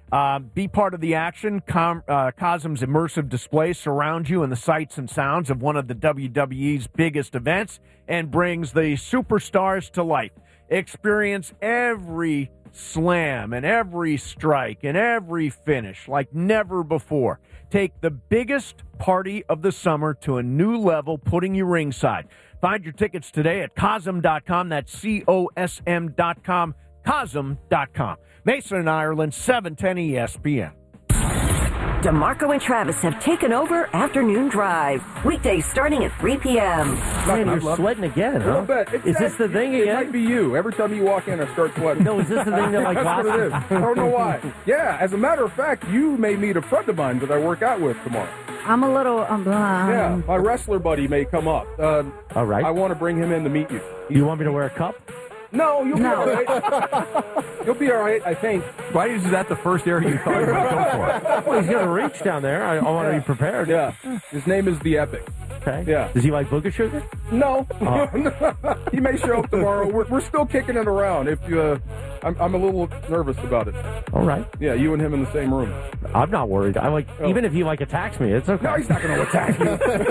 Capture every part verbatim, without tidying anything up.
Uh, be part of the action. Com, uh, Cosm's immersive display surrounds you in the sights and sounds of one of the W W E's biggest events and brings the superstars to life. Experience every slam and every strike and every finish like never before. Take the biggest party of the summer to a new level, putting you ringside. Find your tickets today at cosm dot com. That's C O S M dot com. cosm dot com. Mason and Ireland, seven ten E S P N. DeMarco and Travis have taken over Afternoon Drive. Weekdays starting at three p.m. Man, you're sweating again, huh? Is this the thing again? It might be you. Every time you walk in, I start sweating. No, is this the thing that, like, That's what it is. I don't know why. Yeah, as a matter of fact, you may meet a friend of mine that I work out with tomorrow. I'm a little, um, Yeah, my wrestler buddy may come up. Uh, All right. I want to bring him in to meet you. You want me to wear a cup? No, you'll No. be all right. You'll be all right, I think. Why is that the first area you thought you were going to go for? Well, he's going to reach down there. I, I want to be prepared. Yeah. His name is The Epic. Okay. Yeah. Does he like Booger Sugar? No. He may show up tomorrow. We're, we're still kicking it around. If you, uh, I'm, I'm a little nervous about it. All right. Yeah, you and him in the same room. I'm not worried. I like Oh. even if he like attacks me, it's okay. No, he's not going to attack you.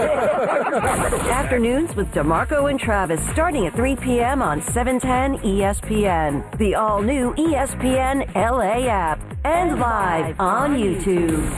Afternoons with DeMarco and Travis starting at three p.m. on seven ten E S P N. The all-new E S P N L A app. And live on YouTube.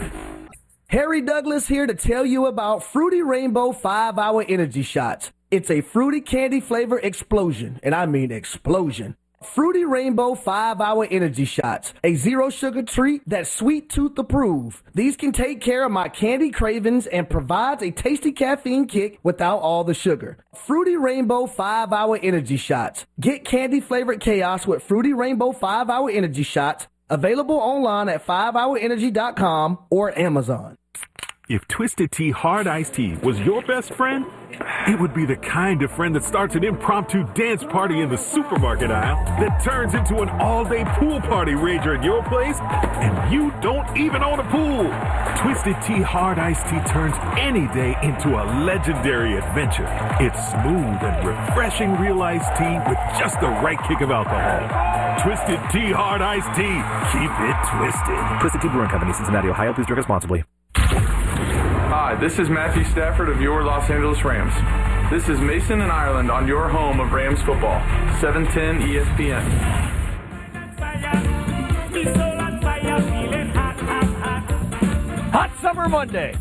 Harry Douglas here to tell you about Fruity Rainbow five hour Energy Shots. It's a fruity candy flavor explosion, and I mean explosion. Fruity Rainbow five hour Energy Shots, a zero-sugar treat that's sweet tooth approved. These can take care of my candy cravings and provides a tasty caffeine kick without all the sugar. Fruity Rainbow five hour Energy Shots. Get candy-flavored chaos with Fruity Rainbow five hour Energy Shots, available online at five hour energy dot com or Amazon. If Twisted Tea Hard Iced Tea was your best friend, it would be the kind of friend that starts an impromptu dance party in the supermarket aisle that turns into an all-day pool party rager at your place, and you don't even own a pool. Twisted Tea Hard Iced Tea turns any day into a legendary adventure. It's smooth and refreshing real iced tea with just the right kick of alcohol. Twisted Tea Hard Iced Tea. Keep it twisted. Twisted Tea Brewing Company, Cincinnati, Ohio. Please drink responsibly. Hi, this is Matthew Stafford of your Los Angeles Rams. This is Mason and Ireland on your home of Rams football, seven ten E S P N. Hot Summer Monday.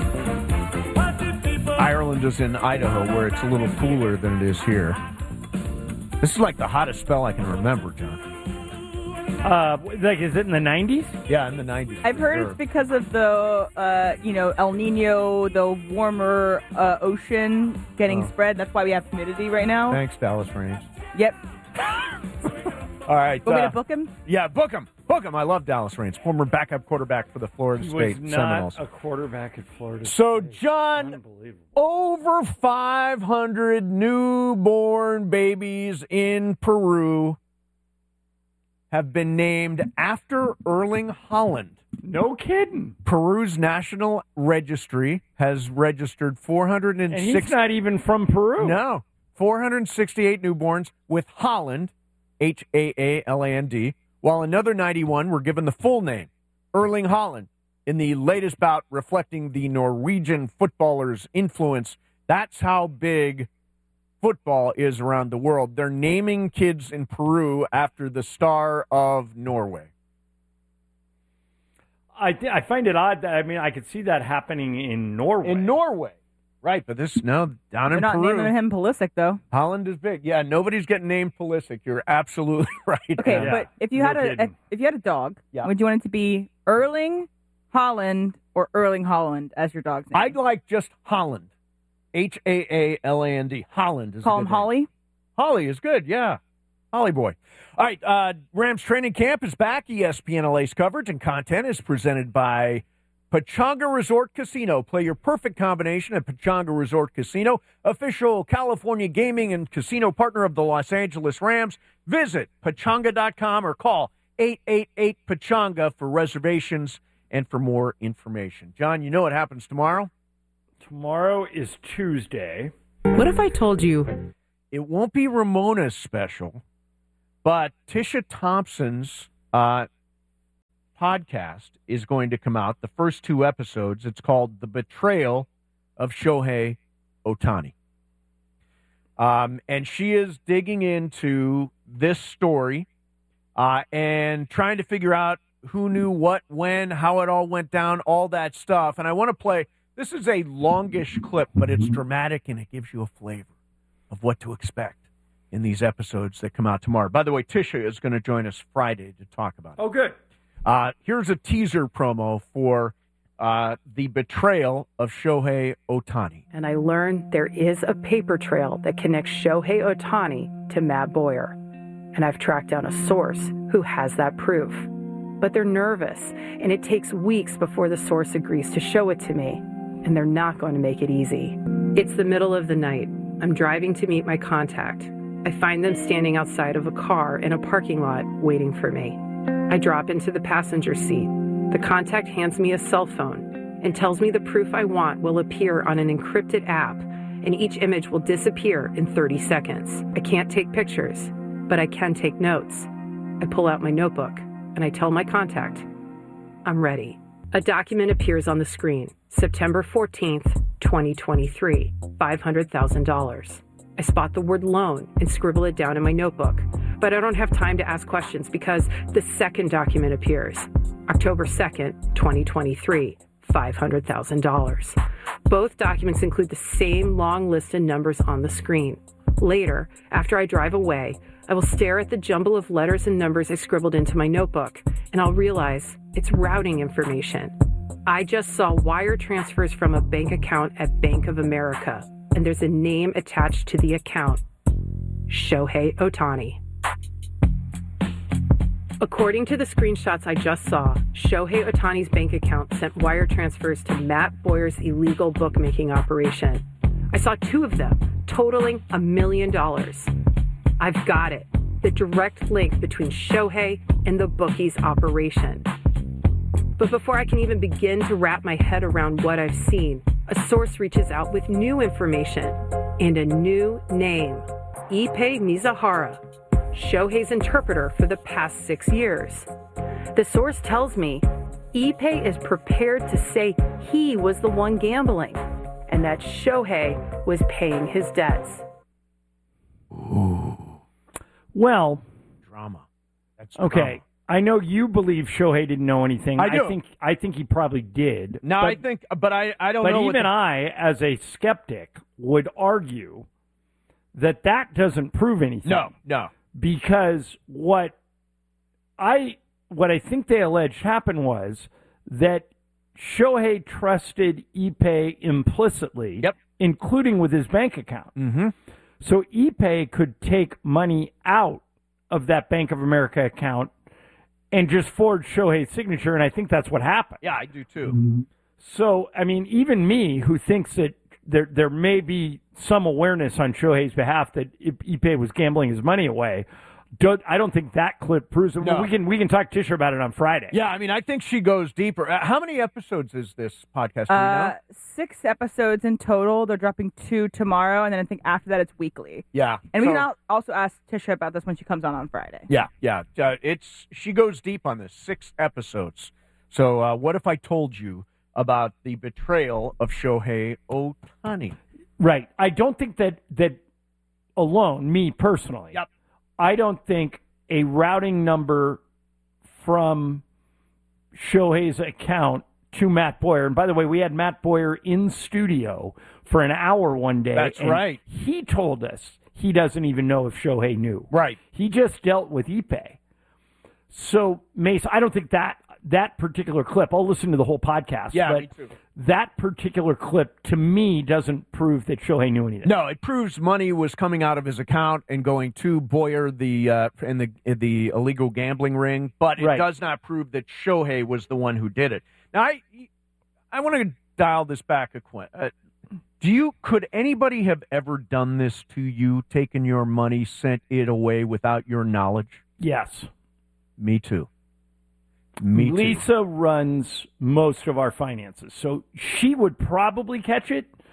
Ireland is in Idaho, where it's a little cooler than it is here. This is like the hottest spell I can remember, John. Uh, like, is it in the nineties? Yeah, in the nineties. I've heard sure. it's because of the, uh, you know, El Nino, the warmer uh, ocean getting Oh. spread. That's why we have humidity right now. Thanks, Dallas Range. Yep. All right. Want me uh, to book him? Yeah, book him. Book him. I love Dallas Range, former backup quarterback for the Florida He State was Seminoles. not a quarterback at Florida So, State. John, Unbelievable. over five hundred newborn babies in Peru have been named after Erling Haaland. No kidding. Peru's National Registry has registered four hundred six. And he's not even from Peru. No. four hundred sixty-eight newborns with Haaland, H A A L A N D, while another ninety-one were given the full name, Erling Haaland, in the latest bout reflecting the Norwegian footballer's influence. That's how big football is around the world. They're naming kids in Peru after the star of Norway. I th- I find it odd that, I mean, I could see that happening in Norway. In Norway. Right, but this, no, down They're in not Peru. naming him Pulisic, though. Holland is big. Yeah, nobody's getting named Pulisic. You're absolutely right. Okay, man. but if you No had a kidding. if you had a dog, Yeah. would you want it to be Erling Holland or Erling Holland as your dog's name? I'd like just Holland. H A A L A N D. Holland is Call a him good name. Holly. Holly is good, yeah. Holly boy. All right, uh, Rams training camp is back. E S P N L A's coverage and content is presented by Pechanga Resort Casino. Play your perfect combination at Pechanga Resort Casino, official California gaming and casino partner of the Los Angeles Rams. Visit pechanga dot com or call eight eight eight Pechanga for reservations and for more information. John, you know what happens tomorrow? Tomorrow is Tuesday. What if I told you? It won't be Ramona's special, but Tisha Thompson's uh, podcast is going to come out, the first two episodes. It's called The Betrayal of Shohei Ohtani. Um, and she is digging into this story uh, and trying to figure out who knew what, when, how it all went down, all that stuff. And I want to play, this is a longish clip, but it's dramatic and it gives you a flavor of what to expect in these episodes that come out tomorrow. By the way, Tisha is going to join us Friday to talk about it. Oh, good. Uh, here's a teaser promo for uh, The Betrayal of Shohei Ohtani. And I learned there is a paper trail that connects Shohei Ohtani to Matt Boyer. And I've tracked down a source who has that proof. But they're nervous, and it takes weeks before the source agrees to show it to me. And they're not going to make it easy. It's the middle of the night. I'm driving to meet my contact. I find them standing outside of a car in a parking lot waiting for me. I drop into the passenger seat. The contact hands me a cell phone and tells me the proof I want will appear on an encrypted app, and each image will disappear in thirty seconds. I can't take pictures, but I can take notes. I pull out my notebook and I tell my contact, I'm ready. A document appears on the screen, September fourteenth, twenty twenty-three, five hundred thousand dollars. I spot the word loan and scribble it down in my notebook, but I don't have time to ask questions because the second document appears, October second, twenty twenty-three, five hundred thousand dollars. Both documents include the same long list of numbers on the screen. Later, after I drive away, I will stare at the jumble of letters and numbers I scribbled into my notebook, and I'll realize it's routing information. I just saw wire transfers from a bank account at Bank of America, and there's a name attached to the account, Shohei Ohtani. According to the screenshots I just saw, Shohei Ohtani's bank account sent wire transfers to Matt Boyer's illegal bookmaking operation. I saw two of them, totaling a million dollars. I've got it. The direct link between Shohei and the bookie's operation. But before I can even begin to wrap my head around what I've seen, a source reaches out with new information and a new name, Ippei Mizuhara, Shohei's interpreter for the past six years. The source tells me Ippei is prepared to say he was the one gambling and that Shohei was paying his debts. Ooh. Well, drama. That's okay. Drama. I know you believe Shohei didn't know anything. I do. I think I think he probably did. No, but, I think, but I, I don't but know. But even the... I, as a skeptic, would argue that that doesn't prove anything. No, no. Because what I what I think they alleged happened was that Shohei trusted Ippei implicitly, yep. including with his bank account. Mm-hmm. So Ippei could take money out of that Bank of America account and just forge Shohei's signature, and I think that's what happened. Yeah, I do too. So, I mean, even me, who thinks that there there may be some awareness on Shohei's behalf that Ippei was gambling his money away, don't, I don't think that clip proves it. No. We can we can talk to Tisha about it on Friday. Yeah, I mean, I think she goes deeper. Uh, how many episodes is this podcast? Do you Uh, know? six episodes in total. They're dropping two tomorrow, and then I think after that it's weekly. Yeah, And we so- can al- also ask Tisha about this when she comes on on Friday. Yeah, yeah. Uh, it's she goes deep on this. Six episodes. So, uh, what if I told you about the betrayal of Shohei Ohtani? Right. I don't think that that alone, me personally. Yep. I don't think a routing number from Shohei's account to Matt Boyer. And by the way, we had Matt Boyer in studio for an hour one day. That's and right. He told us he doesn't even know if Shohei knew. Right. He just dealt with Ippei. So, Mace, I don't think that that particular clip, I'll listen to the whole podcast. Yeah, but me too. That particular clip, to me, doesn't prove that Shohei knew anything. No, it proves money was coming out of his account and going to Boyer the uh, in the in the illegal gambling ring, but it Right. does not prove that Shohei was the one who did it. Now, I I want to dial this back a qu- uh, Do you could anybody have ever done this to you, taken your money, sent it away without your knowledge? Yes. Me too. Me too. Lisa runs most of our finances, so she would probably catch it,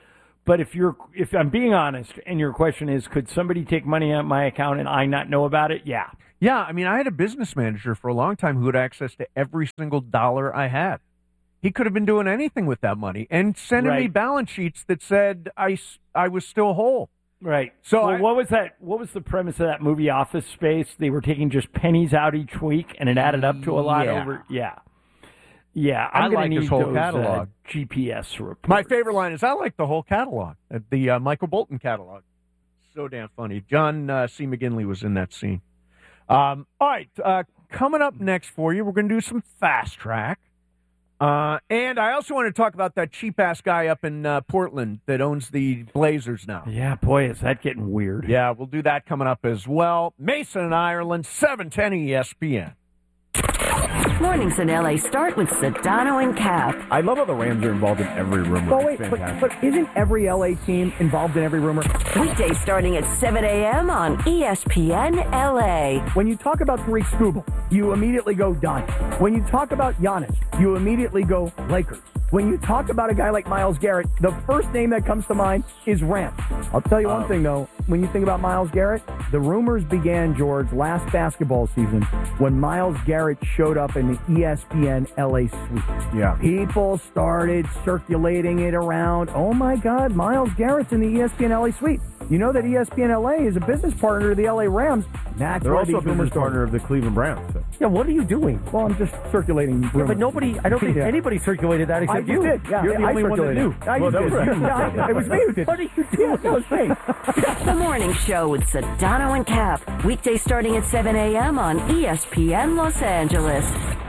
But if you're, if I'm being honest, and your question is, could somebody take money out of my account and I not know about it? Yeah. Yeah, I mean, I had a business manager for a long time who had access to every single dollar I had. He could have been doing anything with that money and sending Right. me balance sheets that said I, s- I was still whole. Right. So well, I- what was that? What was the premise of that movie, Office Space? They were taking just pennies out each week, and it added up to a lot Yeah. over. Yeah. Yeah, I I'm gonna like need his whole those, catalog. Uh, G P S reports. My favorite line is, I like the whole catalog, uh, the uh, Michael Bolton catalog. So damn funny. John uh, C. McGinley was in that scene. Um, all right, uh, coming up next for you, we're going to do some fast track. Uh, and I also want to talk about that cheap-ass guy up in uh, Portland that owns the Blazers now. Yeah, boy, is that getting weird. Yeah, we'll do that coming up as well. Mason and Ireland, seven ten E S P N. Mornings in L A start with Sedano and Cap. I love how the Rams are involved in every rumor. Oh, wait, It's but, fantastic. but isn't every L A team involved in every rumor? Weekdays starting at seven a.m. on E S P N L A. When you talk about Tariq Skubal, you immediately go Don. When you talk about Giannis, you immediately go Lakers. When you talk about a guy like Myles Garrett, the first name that comes to mind is Rams. I'll tell you one Um, thing, though. When you think about Myles Garrett, the rumors began, George, last basketball season when Myles Garrett showed up in the E S P N L A suite. Yeah. People started circulating it around. Oh, my God, Myles Garrett's in the E S P N L A suite. You know that E S P N L A is a business partner of the L A Rams. That's They're where also these a business rumors partner of the Cleveland Browns. So. Yeah, what are you doing? Well, I'm just circulating rumors. Yeah, but nobody, I don't think Yeah. anybody circulated that except I just you. did. Yeah, You're the I only one that circulated knew. it. I Well, just that did. was- Yeah, it was me who did. What are you doing? That was me. The Morning Show with Sedano and Cap. Weekdays starting at seven a.m. on E S P N Los Angeles.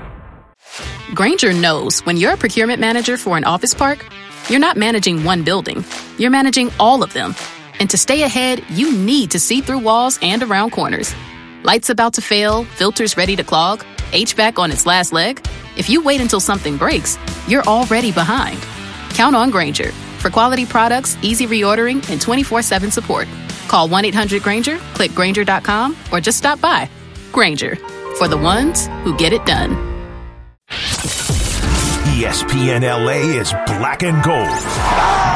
Grainger knows when you're a procurement manager for an office park, you're not managing one building. You're managing all of them. And to stay ahead, you need to see through walls and around corners. Lights about to fail, filters ready to clog, H V A C on its last leg. If you wait until something breaks, you're already behind. Count on Grainger for quality products, easy reordering, and twenty-four seven support. Call one eight hundred Grainger, click Grainger dot com, or just stop by. Grainger, for the ones who get it done. E S P N L A is black and gold.